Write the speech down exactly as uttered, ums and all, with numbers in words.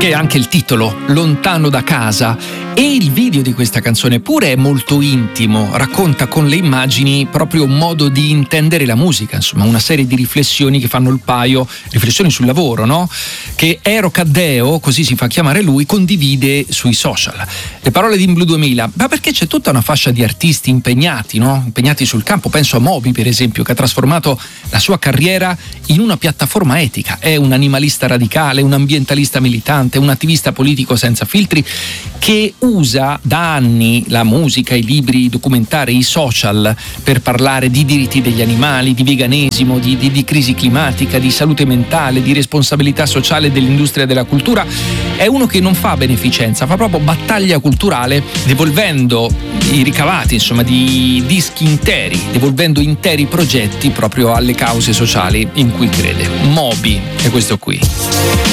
che è anche il titolo, Lontano da casa, e il video di questa canzone pure è molto intimo, racconta con le immagini proprio un modo di intendere la musica, insomma una serie di riflessioni che fanno il paio, riflessioni sul lavoro, no? Che Eero Caddeo, così si fa chiamare lui, condivide sui social. Le parole di In Blue duemila, ma perché c'è tutta una fascia di artisti impegnati, no? Impegnati sul campo, penso a Moby per esempio, che ha trasformato la sua carriera in una piattaforma etica, è un animalista radicale, un ambientalista militante, un attivista politico senza filtri che usa da anni la musica, i libri, i documentari, i social per parlare di diritti degli animali, di veganesimo, di, di, di crisi climatica, di salute mentale, di responsabilità sociale dell'industria della cultura. È uno che non fa beneficenza, fa proprio battaglia culturale, devolvendo i ricavati, insomma, di dischi interi, devolvendo interi progetti proprio alle cause sociali in cui crede. Moby è questo qui.